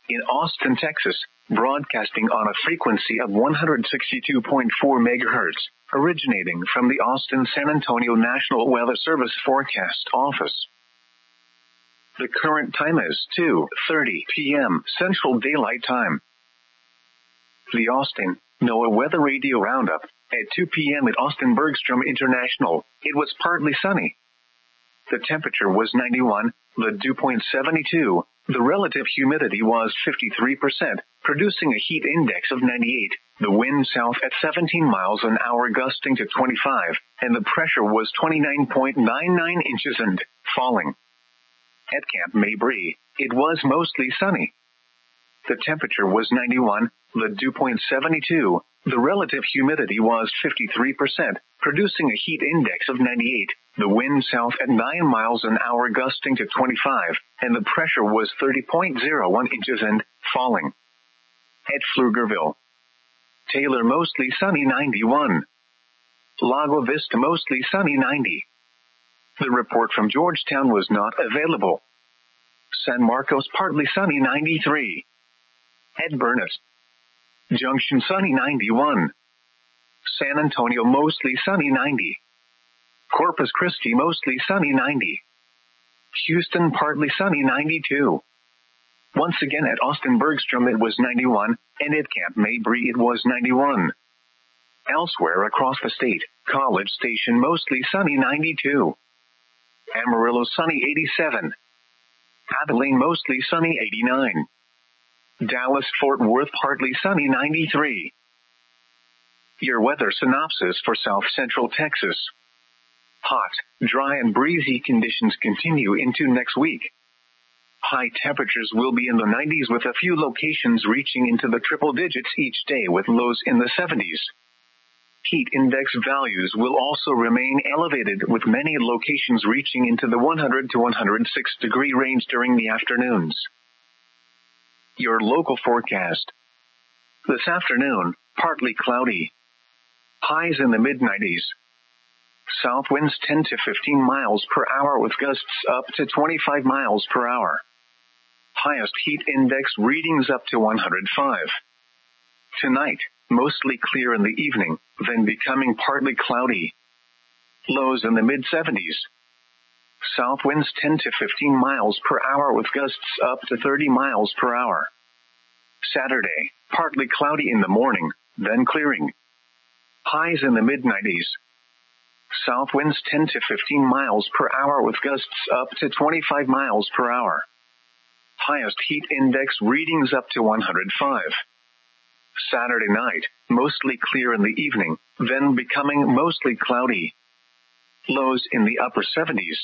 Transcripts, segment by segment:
in Austin, Texas, broadcasting on a frequency of 162.4 megahertz, originating from the Austin-San Antonio National Weather Service Forecast Office. The current time is 2:30 p.m. Central Daylight Time. The Austin NOAA Weather Radio Roundup. At 2 p.m. at Austin Bergstrom International, it was partly sunny. The temperature was 91, the dew point 72, the relative humidity was 53%, producing a heat index of 98, the wind south at 17 miles an hour gusting to 25, and the pressure was 29.99 inches and falling. At Camp Mabry, it was mostly sunny. The temperature was 91, the dew point 72, the relative humidity was 53%, producing a heat index of 98, the wind south at 9 miles an hour gusting to 25, and the pressure was 30.01 inches and falling. At Pflugerville, Taylor mostly sunny 91. Lago Vista mostly sunny 90. The report from Georgetown was not available. San Marcos partly sunny 93. At Burnett Junction sunny 91. San Antonio mostly sunny 90. Corpus Christi mostly sunny 90. Houston partly sunny 92. Once again at Austin Bergstrom it was 91, and at Camp Mabry it was 91. Elsewhere across the state, College Station mostly sunny 92. Amarillo sunny 87. Abilene mostly sunny 89. Dallas-Fort Worth partly sunny 93. Your weather synopsis for South Central Texas. Hot, dry and breezy conditions continue into next week. High temperatures will be in the 90s with a few locations reaching into the triple digits each day with lows in the 70s. Heat index values will also remain elevated with many locations reaching into the 100 to 106 degree range during the afternoons. Your local forecast. This afternoon, partly cloudy. Highs in the mid-90s. South winds 10 to 15 miles per hour with gusts up to 25 miles per hour. Highest heat index readings up to 105. Tonight, mostly clear in the evening, then becoming partly cloudy. Lows in the mid-70s. South winds 10 to 15 miles per hour with gusts up to 30 miles per hour. Saturday, partly cloudy in the morning, then clearing. Highs in the mid-90s. South winds 10 to 15 miles per hour with gusts up to 25 miles per hour. Highest heat index readings up to 105. Saturday night, mostly clear in the evening, then becoming mostly cloudy. Lows in the upper 70s.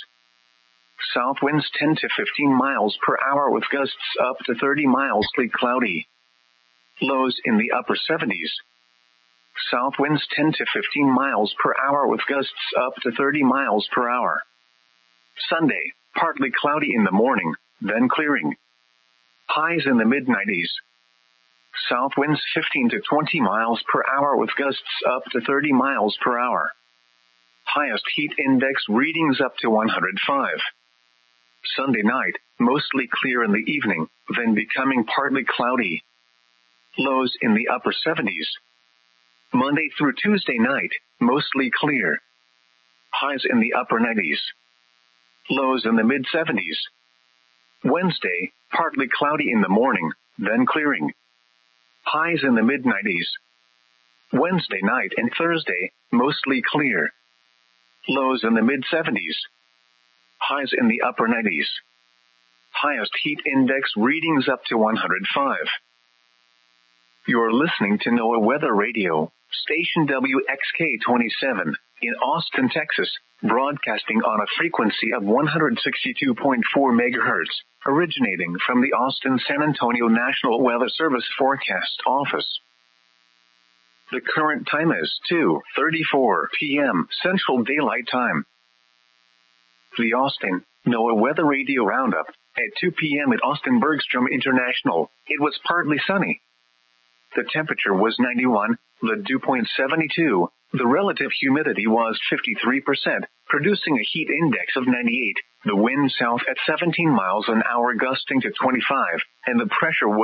South winds 10 to 15 miles per hour with gusts up to 30 miles cloudy. Lows in the upper 70s. South winds 10 to 15 miles per hour with gusts up to 30 miles per hour. Sunday, partly cloudy in the morning, then clearing. Highs in the mid-90s. South winds 15 to 20 miles per hour with gusts up to 30 miles per hour. Highest heat index readings up to 105. Sunday night, mostly clear in the evening, then becoming partly cloudy. Lows in the upper 70s. Monday through Tuesday night, mostly clear. Highs in the upper 90s. Lows in the mid-70s. Wednesday, partly cloudy in the morning, then clearing. Highs in the mid-90s. Wednesday night and Thursday, mostly clear. Lows in the mid-70s. Highs in the upper 90s. Highest heat index readings up to 105. You're listening to NOAA Weather Radio, station WXK-27, in Austin, Texas, broadcasting on a frequency of 162.4 megahertz, originating from the Austin-San Antonio National Weather Service Forecast Office. The current time is 2:34 p.m. Central Daylight Time. The Austin NOAA Weather Radio Roundup. At 2 p.m. at Austin Bergstrom International, it was partly sunny. The temperature was 91, the dew point 72, the relative humidity was 53%, producing a heat index of 98, the wind south at 17 miles an hour gusting to 25, and the pressure was